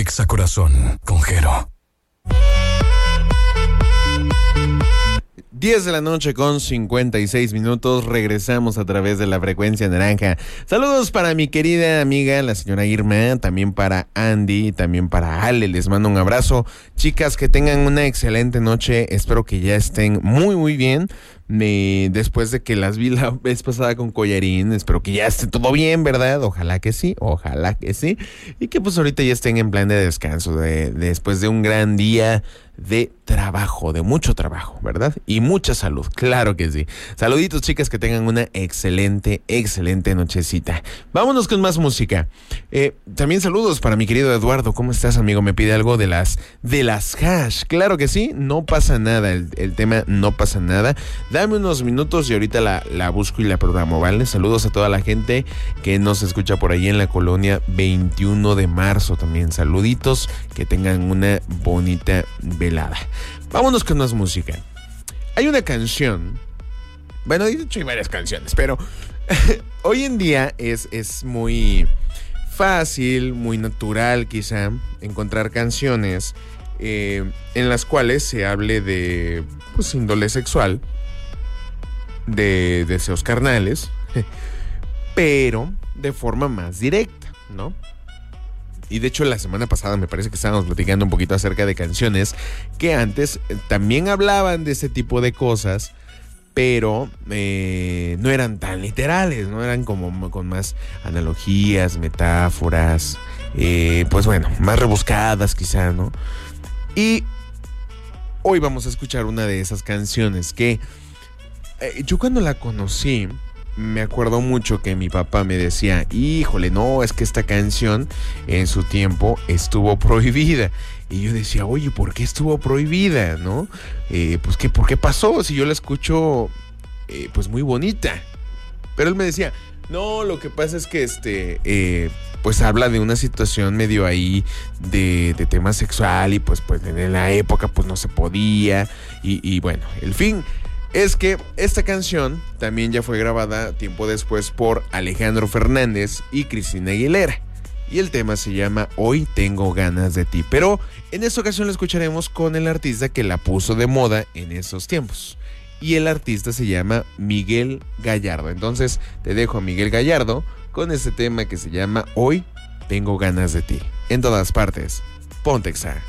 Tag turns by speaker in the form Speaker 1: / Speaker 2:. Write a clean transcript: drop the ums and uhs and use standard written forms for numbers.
Speaker 1: Exa Corazón con Jero.
Speaker 2: 10 de la noche con 56 minutos, regresamos a través de la frecuencia naranja. Saludos para mi querida amiga, la señora Irma, también para Andy, también para Ale, les mando un abrazo. Chicas, que tengan una excelente noche, espero que ya estén muy bien. Después de que las vi la vez pasada con collarín, espero que ya esté todo bien, ¿verdad? Ojalá que sí. Y que pues ahorita ya estén en plan de descanso, después de un gran día de trabajo, de mucho trabajo, ¿verdad? Y mucha salud, claro que sí. Saluditos, chicas, que tengan una excelente nochecita. Vámonos con más música. También saludos para mi querido Eduardo. ¿Cómo estás, amigo? Me pide algo de las hash. Claro que sí, no pasa nada, el tema no pasa nada. Dame unos minutos y ahorita la busco y la programo, ¿vale? Saludos a toda la gente que nos escucha por ahí en la colonia 21 de marzo también. Saluditos, que tengan una bonita velada. Vámonos con más música. Hay una canción, bueno, de hecho hay varias canciones, pero hoy en día es muy fácil, muy natural quizá encontrar canciones en las cuales se hable de pues índole sexual, de deseos carnales, pero de forma más directa, ¿no? Y de hecho la semana pasada me parece que estábamos platicando un poquito acerca de canciones que antes también hablaban de ese tipo de cosas, pero no eran tan literales, no eran como con más analogías, metáforas, pues bueno, más rebuscadas quizá, ¿no? Y hoy vamos a escuchar una de esas canciones que yo cuando la conocí me acuerdo mucho que mi papá me decía, híjole, no, es que esta canción en su tiempo estuvo prohibida. Y yo decía, oye, ¿por qué estuvo prohibida? ¿No? Pues, ¿por qué pasó? Si yo la escucho, pues muy bonita. Pero él me decía, no, lo que pasa es que pues habla de una situación medio ahí de tema sexual y pues en la época pues no se podía. Y bueno, el fin es que esta canción también ya fue grabada tiempo después por Alejandro Fernández y Cristina Aguilera. Y el tema se llama Hoy Tengo Ganas de Ti. Pero en esta ocasión la escucharemos con el artista que la puso de moda en esos tiempos. Y el artista se llama Miguel Gallardo. Entonces te dejo a Miguel Gallardo con este tema que se llama Hoy Tengo Ganas de Ti. En todas partes, ponte Exa.